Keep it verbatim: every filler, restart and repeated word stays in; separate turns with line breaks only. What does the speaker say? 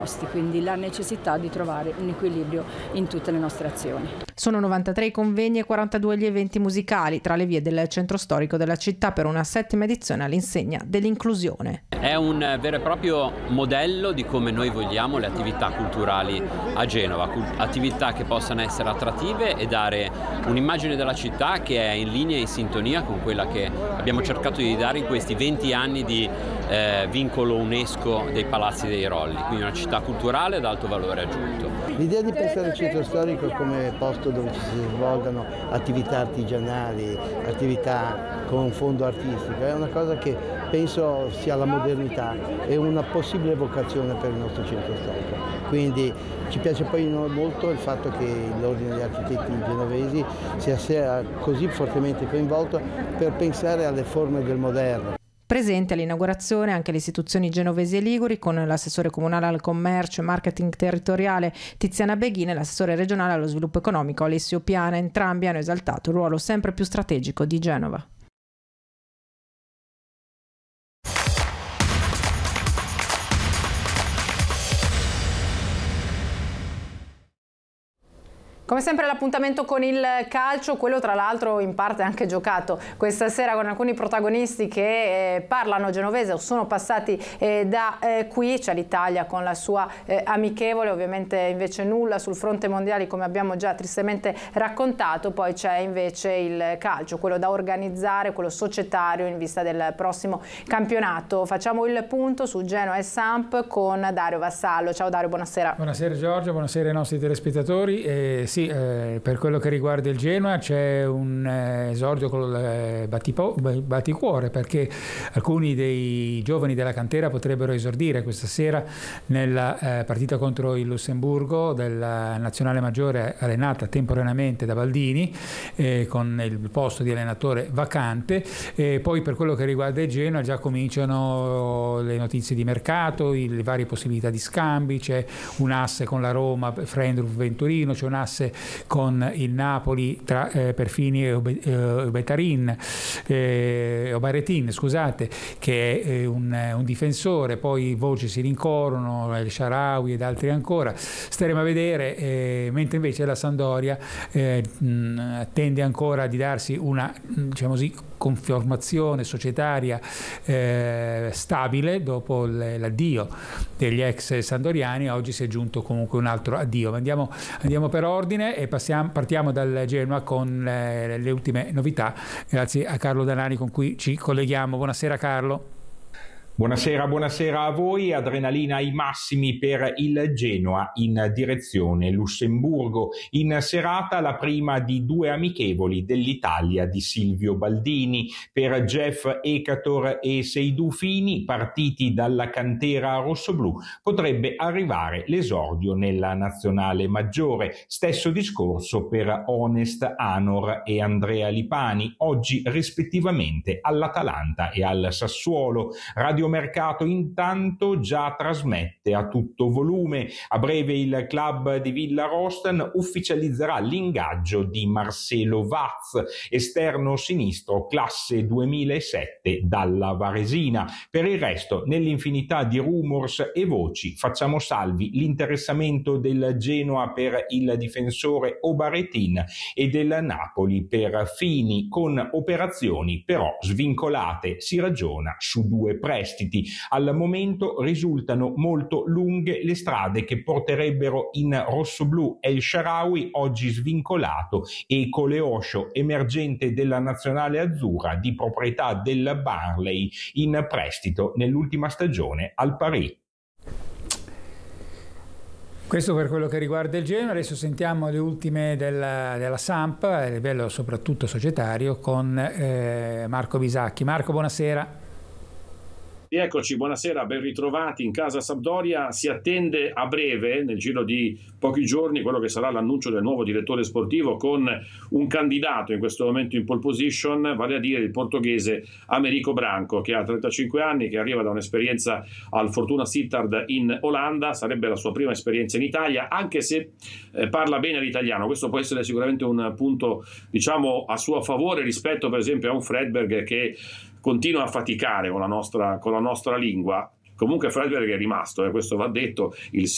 quindi la necessità di trovare un equilibrio in tutte le nostre azioni.
Sono novantatré i convegni e quarantadue gli eventi musicali tra le vie del centro storico della città per una settima edizione all'insegna dell'inclusione.
È un vero e proprio modello di come noi vogliamo le attività culturali a Genova, attività che possano essere attrattive e dare un'immagine della città che è in linea e in sintonia con quella che abbiamo cercato di dare in questi venti anni di eh, vincolo UNESCO dei Palazzi dei Rolli, quindi una città culturale ad alto valore aggiunto.
L'idea di pensare al centro storico come posto dove ci si svolgano attività artigianali, attività con fondo artistico, è una cosa che penso sia la modernità e una possibile vocazione per il nostro centro storico. Quindi ci piace poi molto il fatto che l'Ordine degli Architetti Genovesi sia così fortemente coinvolto per pensare alle forme del moderno.
Presente all'inaugurazione anche le istituzioni genovesi e liguri, con l'assessore comunale al commercio e marketing territoriale Tiziana Beghini e l'assessore regionale allo sviluppo economico Alessio Piana. Entrambi hanno esaltato il ruolo sempre più strategico di Genova.
Come sempre l'appuntamento con il calcio, quello tra l'altro in parte anche giocato questa sera con alcuni protagonisti che eh, parlano genovese o sono passati eh, da eh, qui. C'è l'Italia con la sua eh, amichevole, ovviamente invece nulla sul fronte mondiale come abbiamo già tristemente raccontato. Poi c'è invece il calcio, quello da organizzare, quello societario in vista del prossimo campionato. Facciamo il punto su Genoa e Samp con Dario Vassallo. Ciao Dario, buonasera.
Buonasera Giorgio, buonasera ai nostri telespettatori. Eh, sì, Eh, per quello che riguarda il Genoa c'è un eh, esordio col eh, battipo, batticuore, perché alcuni dei giovani della cantera potrebbero esordire questa sera nella eh, partita contro il Lussemburgo della nazionale maggiore allenata temporaneamente da Baldini eh, con il posto di allenatore vacante. E poi per quello che riguarda il Genoa già cominciano le notizie di mercato, i, le varie possibilità di scambi. C'è un asse con la Roma, Frendruf Venturino, c'è un asse con il Napoli tra eh, Perfini e Obetarin, eh, Obaretin, scusate, che è eh, un, un difensore. Poi voci si rincorrono, El Shaarawy ed altri ancora, staremo a vedere, eh, mentre invece la Sampdoria eh, mh, tende ancora di darsi una, diciamo così, conformazione societaria eh, stabile dopo l'addio degli ex sandoriani. Oggi si è giunto comunque un altro addio. Andiamo, andiamo per ordine e passiamo, partiamo dal Genoa con le, le ultime novità, grazie a Carlo Danari con cui ci colleghiamo. Buonasera Carlo.
Buonasera, buonasera a voi. Adrenalina ai massimi per il Genoa in direzione Lussemburgo. In serata la prima di due amichevoli dell'Italia di Silvio Baldini. Per Jeff Ekator e Seydou Fini, partiti dalla cantera rossoblù, potrebbe arrivare l'esordio nella nazionale maggiore. Stesso discorso per Honest Anor e Andrea Lipani, oggi rispettivamente all'Atalanta e al Sassuolo. Radio Mercato intanto già trasmette a tutto volume. A breve il club di Villa Rosten ufficializzerà l'ingaggio di Marcelo Vaz, esterno sinistro classe duemilasette dalla Varesina. Per il resto, nell'infinità di rumors e voci, facciamo salvi l'interessamento del Genoa per il difensore Obaretin e del Napoli per Fini, con operazioni però svincolate. Si ragiona su due prestiti. Al momento risultano molto lunghe le strade che porterebbero in rossoblù El Shaarawy, oggi svincolato, e Coleoscio, emergente della nazionale azzurra di proprietà del Burnley, in prestito nell'ultima stagione al Paris.
Questo per quello che riguarda il Genoa. Adesso sentiamo le ultime della, della Samp a livello soprattutto societario con eh, Marco Bisacchi. Marco, buonasera.
Eccoci, buonasera, ben ritrovati in casa Sampdoria. Si attende a breve, nel giro di pochi giorni, quello che sarà l'annuncio del nuovo direttore sportivo, con un candidato in questo momento in pole position, vale a dire il portoghese Americo Branco, che ha trentacinque anni, che arriva da un'esperienza al Fortuna Sittard in Olanda. Sarebbe la sua prima esperienza in Italia, anche se eh, parla bene l'italiano. Questo può essere sicuramente un punto, diciamo, a suo favore rispetto per esempio a un Fredberg che continua a faticare con la nostra, con la nostra lingua. Comunque Fredberg è rimasto, eh, questo va detto, il